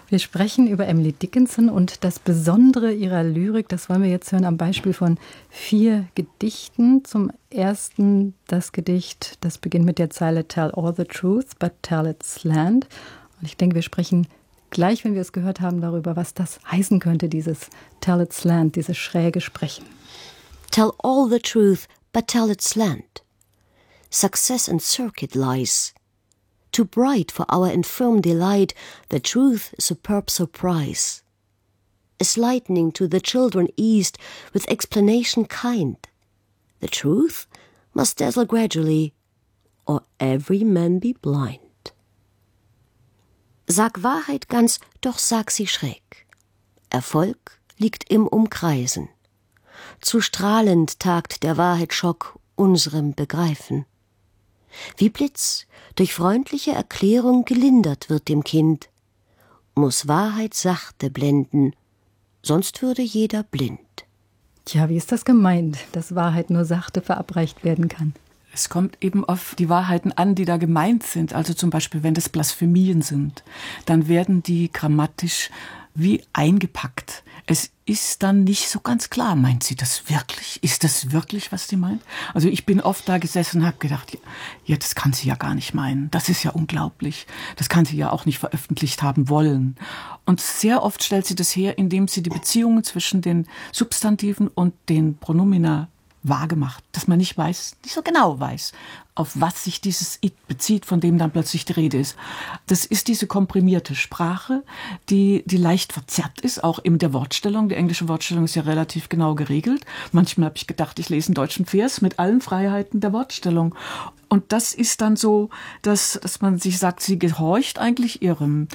Wir sprechen über Emily Dickinson und das Besondere ihrer Lyrik. Das wollen wir jetzt hören am Beispiel von 4 Gedichten. Zum ersten das Gedicht, das beginnt mit der Zeile Tell all the truth, but tell it slant. Und ich denke, wir sprechen gleich, wenn wir es gehört haben, darüber, was das heißen könnte, dieses Tell it slant, dieses schräge Sprechen. Tell all the truth, but tell it slant. Success in circuit lies. Too bright for our infirm delight, the truth superb surprise. As lightning to the children eased, with explanation kind. The truth must dazzle gradually, or every man be blind. Sag Wahrheit ganz, doch sag sie schräg. Erfolg liegt im Umkreisen. Zu strahlend tagt der Wahrheitsschock unserem Begreifen. Wie Blitz, durch freundliche Erklärung gelindert wird dem Kind, muss Wahrheit sachte blenden, sonst würde jeder blind. Tja, wie ist das gemeint, dass Wahrheit nur sachte verabreicht werden kann? Es kommt eben auf die Wahrheiten an, die da gemeint sind. Also zum Beispiel, wenn das Blasphemien sind, dann werden die grammatisch wie eingepackt. Es ist dann nicht so ganz klar, meint sie das wirklich? Ist das wirklich, was sie meint? Also ich bin oft da gesessen und habe gedacht, ja, das kann sie ja gar nicht meinen. Das ist ja unglaublich. Das kann sie ja auch nicht veröffentlicht haben wollen. Und sehr oft stellt sie das her, indem sie die Beziehungen zwischen den Substantiven und den Pronomina vage macht, dass man nicht so genau weiß, auf was sich dieses It bezieht, von dem dann plötzlich die Rede ist. Das ist diese komprimierte Sprache, die leicht verzerrt ist, auch in der Wortstellung. Die englische Wortstellung ist ja relativ genau geregelt. Manchmal habe ich gedacht, ich lese einen deutschen Vers mit allen Freiheiten der Wortstellung. Und das ist dann so, dass man sich sagt, sie gehorcht eigentlich ihrem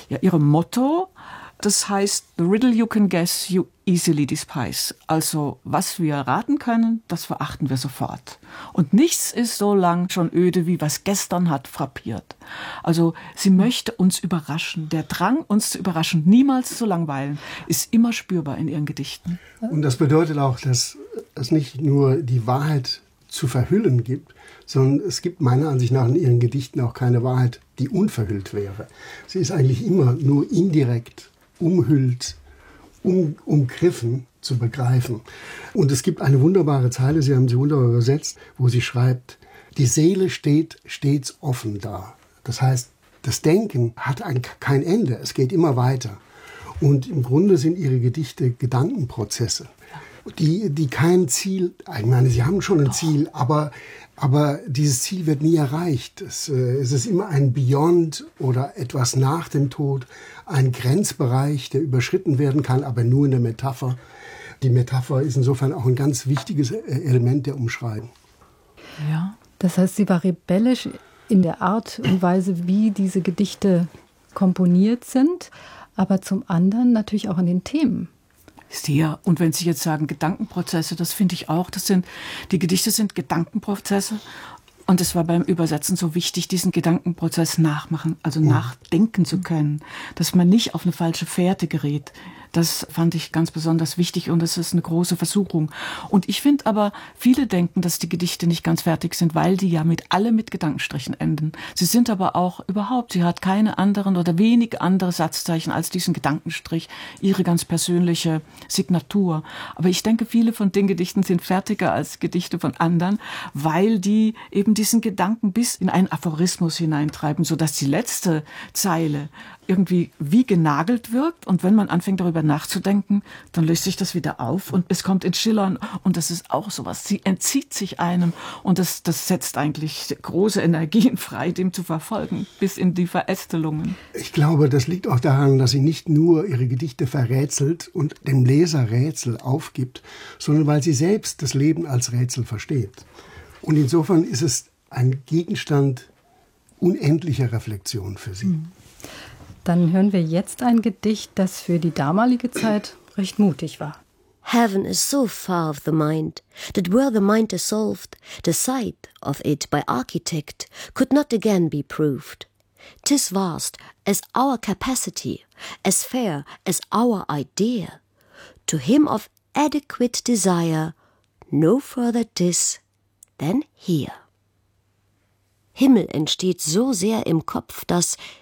Motto. Das heißt, the riddle you can guess, you easily despise. Also, was wir raten können, das verachten wir sofort. Und nichts ist so lang schon öde, wie was gestern hat frappiert. Also, sie möchte uns überraschen. Der Drang, uns zu überraschen, niemals zu langweilen, ist immer spürbar in ihren Gedichten. Und das bedeutet auch, dass es nicht nur die Wahrheit zu verhüllen gibt, sondern es gibt meiner Ansicht nach in ihren Gedichten auch keine Wahrheit, die unverhüllt wäre. Sie ist eigentlich immer nur indirekt umhüllt, umgriffen zu begreifen. Und es gibt eine wunderbare Zeile, Sie haben sie wunderbar übersetzt, wo sie schreibt, die Seele steht stets offen da. Das heißt, das Denken hat kein Ende, es geht immer weiter. Und im Grunde sind ihre Gedichte Gedankenprozesse, die kein Ziel, ich meine, sie haben schon ein Ziel, aber dieses Ziel wird nie erreicht. Es ist immer ein Beyond oder etwas nach dem Tod, ein Grenzbereich, der überschritten werden kann, aber nur in der Metapher. Die Metapher ist insofern auch ein ganz wichtiges Element der Umschreibung. Ja, das heißt, sie war rebellisch in der Art und Weise, wie diese Gedichte komponiert sind, aber zum anderen natürlich auch in den Themen. Sehr. Und wenn Sie jetzt sagen Gedankenprozesse, das finde ich auch. Die Gedichte sind Gedankenprozesse. Und es war beim Übersetzen so wichtig, diesen Gedankenprozess nachmachen, also nachdenken zu können, dass man nicht auf eine falsche Fährte gerät. Das fand ich ganz besonders wichtig und das ist eine große Versuchung. Und ich finde aber, viele denken, dass die Gedichte nicht ganz fertig sind, weil die ja alle mit Gedankenstrichen enden. Sie sind aber auch sie hat keine anderen oder wenig andere Satzzeichen als diesen Gedankenstrich, ihre ganz persönliche Signatur. Aber ich denke, viele von den Gedichten sind fertiger als Gedichte von anderen, weil die eben diesen Gedanken bis in einen Aphorismus hineintreiben, sodass die letzte Zeile irgendwie wie genagelt wirkt und wenn man anfängt darüber nachzudenken, dann löst sich das wieder auf und es kommt ins Schillern und das ist auch sowas. Sie entzieht sich einem und das setzt eigentlich große Energien frei, dem zu verfolgen, bis in die Verästelungen. Ich glaube, das liegt auch daran, dass sie nicht nur ihre Gedichte verrätselt und dem Leser Rätsel aufgibt, sondern weil sie selbst das Leben als Rätsel versteht. Und insofern ist es ein Gegenstand unendlicher Reflexion für sie. Dann hören wir jetzt ein Gedicht, das für die damalige Zeit recht mutig war. Heaven is so far of the mind, that were the mind dissolved, the sight of it by architect could not again be proved. 'Tis vast as our capacity, as fair as our idea. To him of adequate desire, no further dis than here. Himmel entsteht so sehr im Kopf, dass